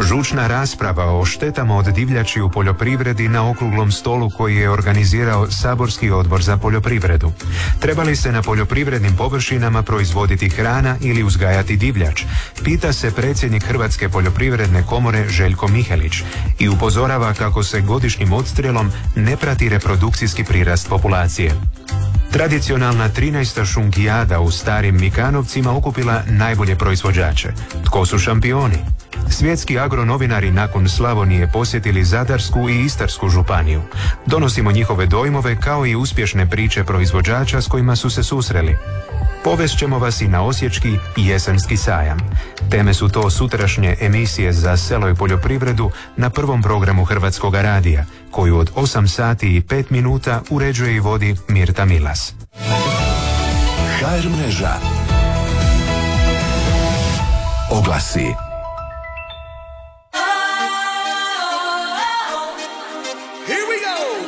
Žučna rasprava o štetama od divljači u poljoprivredi na okruglom stolu koji je organizirao Saborski odbor za poljoprivredu. Treba li se na poljoprivrednim površinama proizvoditi hrana ili uzgajati divljač? Pita se predsjednik Hrvatske poljoprivredne komore Željko Mihelić i upozorava kako se godišnjim odstrelom ne prati reprodukcijski prirast populacije. Tradicionalna 13. šunkijada u Starim Mikanovcima okupila najbolje proizvođače. Tko su šampioni? Svjetski agronovinari nakon Slavonije posjetili Zadarsku i Istarsku županiju. Donosimo njihove dojmove kao i uspješne priče proizvođača s kojima su se susreli. Povest ćemo vas i na osječki i jesenski sajam. Teme su to sutrašnje emisije za selo i poljoprivredu na prvom programu Hrvatskoga radija, koju od 8 sati i 5 minuta uređuje i vodi Mirta Milas. HR mreža. Oglasi.